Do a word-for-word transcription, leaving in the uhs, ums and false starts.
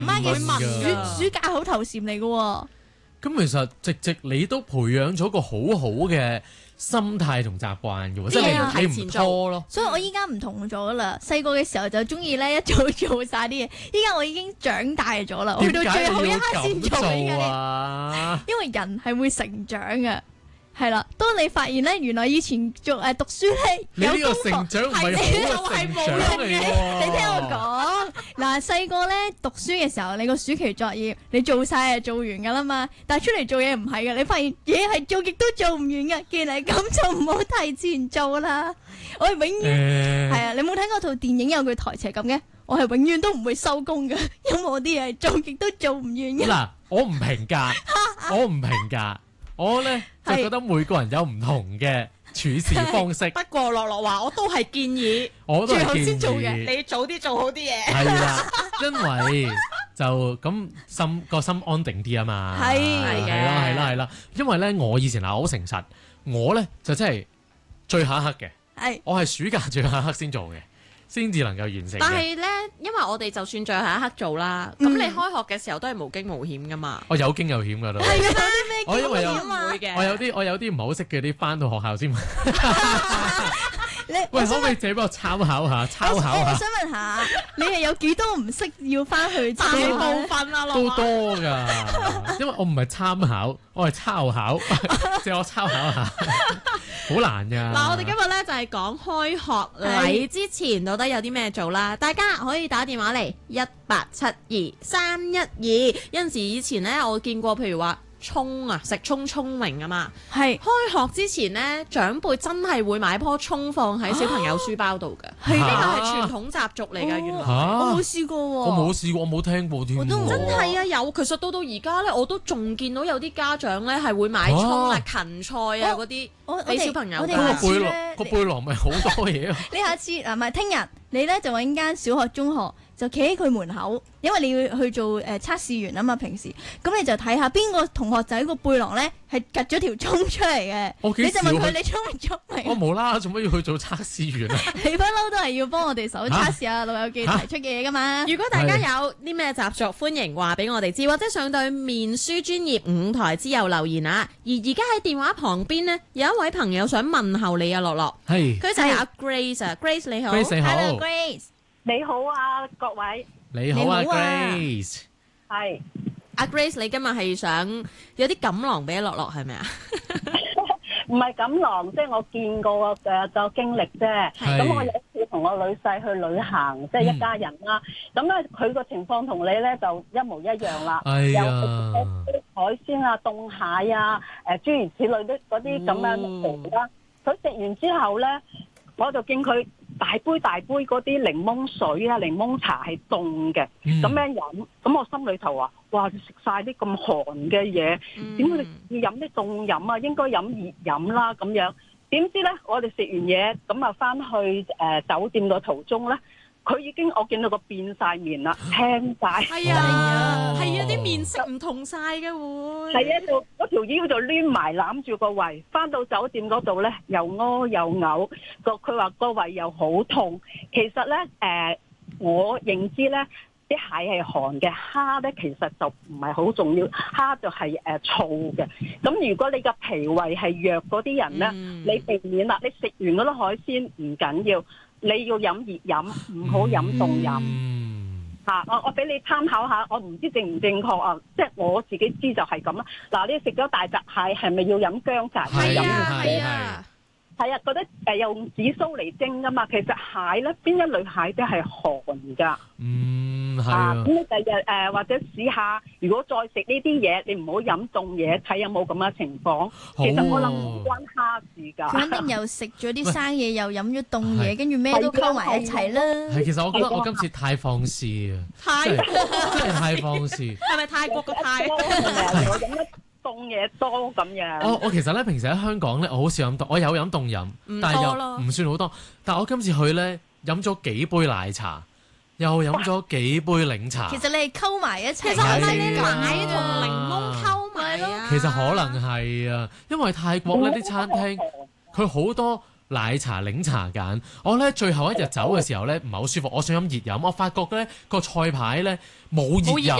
媽嘅問㗎暑暑假口頭禪嚟嘅喎。 咁其實直直你都培養咗個好好嘅心態同習慣嘅喎，即係啲嘢要你你唔提前做拖咯。 所以我依家唔同咗啦，細個嘅時候就中意咧一早做晒啲嘢，依家我已經長大咗啦，我去到最後一刻先做點解你要咁做嘅， 啊？ 因為人係會成長嘅。係啦，當你發現咧，原來以前做誒讀書咧你呢個有功課成長唔係係好嘅成長嚟喎。 你聽我講，嗱細個咧讀書嘅時候，你個暑期作業你做晒就做完噶啦嘛，但係出嚟做嘢唔係嘅，你發現嘢係做極都做唔完嘅，既然係咁就唔好提前做啦。我係永遠係啊，你冇睇過套電影有句台詞係咁嘅，我係永遠都唔會收工嘅，因為我啲嘢做極都做唔完嘅。 嗱，我唔評價，我唔評價，我咧就覺得每個人有唔同嘅處事方式。 不過樂樂話我都係建議我都最後係建先做嘅議。 你早啲做好啲嘢。 係啦，因為就咁心個心安定啲啊嘛。 係嘅係啦係啦係啦，因為咧我以前嗱好誠實，我咧就真係最後一刻嘅， 係我係暑假最後一刻先做嘅，先至能夠完成嘅。 但係咧，因為我哋就算最後一刻做啦，咁、 嗯你開學嘅時候都係無驚無險噶嘛。 我有驚有險噶都。 係啊，有啲咩我因為有經驗啊唔會嘅。 我有啲我有啲唔係好識嘅啲，翻到學校先。 你喂，可我想問唔可以借幫我參考下？參我考下我想問下，你係有幾多唔識要翻去大參考部分啊， 都樂樂。 多㗎，因為我唔係參考，我係抄考，借我抄考下，好難㗎。 嗱，我哋今日咧就係講開學禮之前到底有啲咩做啦，大家可以打電話嚟一八七二三一二。有陣時以前咧，我見過譬如話葱啊，食葱聰明啊嘛。 係開學之前咧，長輩真係會買棵葱放喺小朋友書包度嘅， 係呢個啊係傳統習俗嚟㗎，原來。 嚇我冇試過喎， 我冇試過，我冇聽過添喎。 我都冇真係啊，有其實到到而家咧，我都仲見到有啲家長咧係會買葱啊、 啊芹菜啊嗰啲我我俾哋小朋友㗎。 我哋下嗰個背次咧囊，個背囊咪好多嘢啊！ 你下次嗱，唔係聽日，你咧就揾間小學、中學，就企喺佢門口，因為你要去做誒、呃、測試員啊嘛。平時咁你就睇下邊個同學仔個背囊咧係趌咗條葱出嚟嘅， 我幾你就問佢時要去你聰唔聰我明？ 無啦啦做乜要去做測試員啊？ 你不嬲都係要幫我哋手測試啊，老友記提出嘅嘢噶嘛。 如果大家有啲咩習俗，歡迎話俾我哋知，或者上對面書專業五台之友留言啊。而而家喺電話旁邊呢，有一位朋友想問候你啊，樂樂， 係佢就係阿 Grace 啊，Grace 你好。 Grace 你好 Hello Grace， 你好啊，各位， 你好啊你好啊 ，Grace。 係阿 Grace，你今日係想有啲錦囊俾樂樂係咪啊？ 唔係錦囊？即係我見過嘅個經歷啫。 係咁我有一次同我女婿去旅行，即係一家人啦。咁咧佢個情況同你咧就一模一樣啦。 哎呀有啲海鮮啊、凍蟹啊、誒諸如此類的嗰啲咁樣嘅啦。佢食完之後咧，我就見佢大杯大杯嗰啲檸檬水啊、檸檬茶係凍嘅， 嗯咁樣飲。咁我心裏頭話：哇！你食晒啲咁寒嘅嘢，點解你要飲啲凍飲啊？應該飲熱飲啦咁樣。點知咧，我哋食完嘢咁啊，翻去誒、呃、酒店嘅途中咧，佢已經我見到個變晒面啦，青晒。 係啊， 哦係啊，啲面色唔同晒嘅會。 係啊，就嗰條腰就攣埋攬住個胃，翻到酒店嗰度咧又屙又嘔，個佢話個胃又好痛。其實咧誒、呃，我認知咧啲蟹係寒嘅，蝦咧其實就唔係好重要，蝦就係、是、誒、呃、燥嘅。咁如果你個脾胃係弱嗰啲人咧， 嗯你避免啦，你食完嗰啲海鮮唔緊要，你要飲熱飲，唔好飲凍飲。 嗯嚇！我我俾你參考下，我唔知正唔正確啊，即係我自己知就係咁啦。嗱，你食咗大閘蟹係咪要飲薑茶？飲係啊係係啊， 係啊，覺得誒用紫蘇嚟蒸噶嘛。其實蟹咧，邊一類蟹都係寒㗎。 嗯，係啊， 啊咁。你第日誒或者試下，如果再食呢啲嘢，你唔好飲凍嘢，睇有冇咁嘅情況。 好其實我諗喎唔關蝦事佢㗎。 肯定又食咗啲生嘢，又飲咗凍係嘢，跟住咩都溝埋一齊啦。 係，其實我覺得係啊我今次太放肆啊， 泰真係真係太放肆。 係咪泰國個泰？ 我飲得凍嘢多咁樣。 我我其實咧平時喺香港咧，我好少飲凍，我有飲凍飲， 唔但係多咯又唔算好多。但係我今次去咧飲咗幾杯奶茶，又飲咗幾杯檸茶。 其實你係溝埋一齊， 其實係咪你係啊奶同檸檬溝埋啊？ 其實可能係啊，因為泰國呢啲餐廳佢好多奶茶、檸茶揀。我咧最後一日走嘅時候咧，唔係好舒服，我想飲熱飲，我發覺咧個菜牌咧冇熱